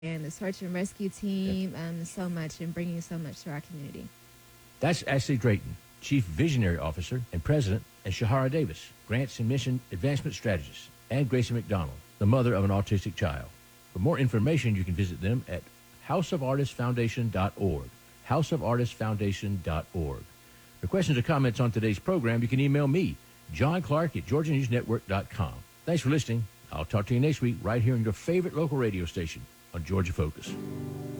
and the search and rescue team so much and bringing so much to our community. That's Ashley Drayton, Chief Visionary Officer and President, and Shahara Davis, Grants and Mission Advancement Strategist, and Gracie McDonald, the mother of an autistic child. For more information, you can visit them at houseofartistfoundation.org, houseofartistfoundation.org. For questions or comments on today's program, you can email me, John Clark at GeorgiaNewsNetwork.com. Thanks for listening. I'll talk to you next week right here on your favorite local radio station on Georgia Focus.